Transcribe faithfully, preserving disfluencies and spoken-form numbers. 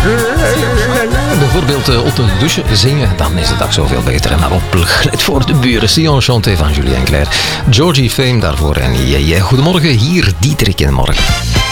Bijvoorbeeld uh, op de douche zingen, dan is de dag zoveel beter. En daarop glijdt voor de buren. Si Enchanté van Julien Clerc. Georgie Fame daarvoor. En yeah, yeah. Goedemorgen, hier Dieterik in de morgen.